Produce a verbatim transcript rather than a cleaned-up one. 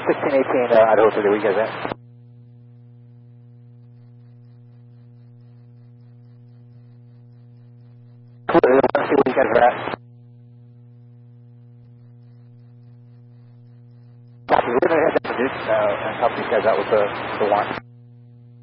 sixteen eighteen uh, Idaho thirty, where you guys at? Cool, I want to see where you guys are at. Copy, we're going to head down to Duke uh, and help these guys out with the, the warrant.